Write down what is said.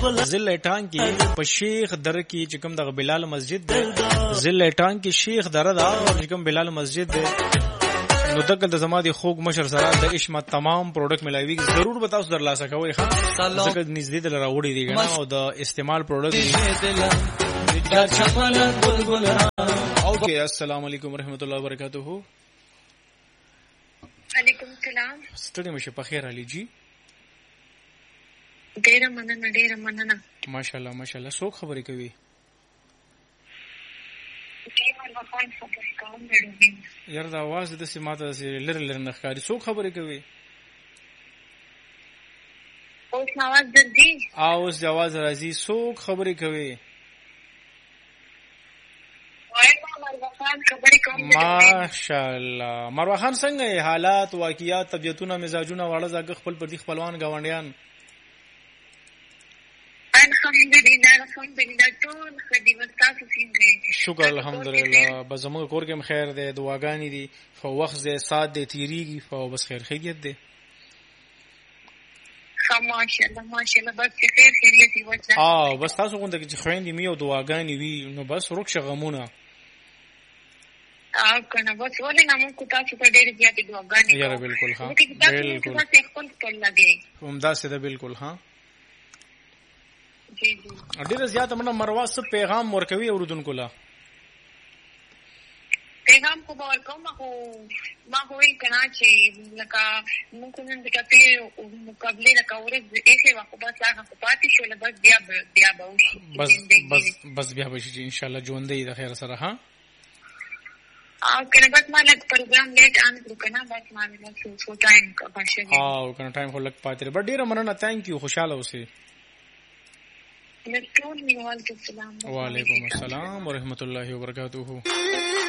ضلع ټانګ کې په شیخ در کې چې کوم د بلال مسجد دی ضلع ټانګ کې شیخ در دا او چې کوم بلال مسجد دی نو دغه د زما د خوګ مشر سره د عشمت تمام پروډکټ ملایوي ضرور به تاسو در لاسه کوي ښه ځکه نږدې د راوړي دی کنه او د استعمال پروډکټ اوکې السلام علیکم ورحمت الله وبرکاتہ وعلیکم السلام ستړي مشه په خیر علي جی ډیره مننه ماشاءالله ماشاءالله څوک خبرې کوي یار دا आवाज د سماته لر نه ښکاری څوک خبرې کوي اوس आवाज درځي اوس د आवाज راځي څوک خبرې کوي ماشاءالله مروه خان څنګه حالات واقعیات طبيعتونه مزاجونه واړه زګ خپل پر دي خپلوان گاونډیان الحمدلله ټول خدي ورتاسو څنګه شکر الحمدلله بزمو کور کې خیر دی دعاګانې دي خو وخت زه سات دی تیریږي خو بس خیریت دی ماشاءالله بس خیریت دی وځه بس تاسو غونډه کې خويندې می او دعاګانې وي نو بس روښه غمونه کنه بس ولې نامو کو تاسو ته ډېر زیات دعاګانې یاره بالکل ها بالکل خپل لګي همدا سره بالکل ها جی ډېر زیات منه مروه څه پیغام ورکوي اوردونکو لا پیغام کو ورکوم ما وی کنا چې لکه موږ نن د کپی مقابله لکورې ایسه وخت بس هغه پاتې شو بس بیا به وشي بس بیا به شي ان شاء الله ژوندې د خیر سره ها کنه بس ما لږ پروګرام لیټ ان کنه بس ما نه سو ټایم کا باشه کنه ټایم خو لږ پاتې بډ ډیر مننه ثانک یو خوشاله اوسئ وعلیکم السلام ورحمۃ اللہ وبرکاتہ